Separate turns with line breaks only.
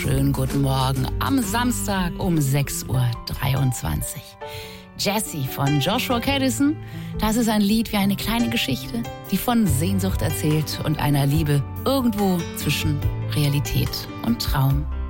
wunderschönen guten Morgen am Samstag um 6:23 Uhr. Jessie von Joshua Caddison, das ist ein Lied wie eine kleine Geschichte, die von Sehnsucht erzählt und einer Liebe irgendwo zwischen Realität und Traum.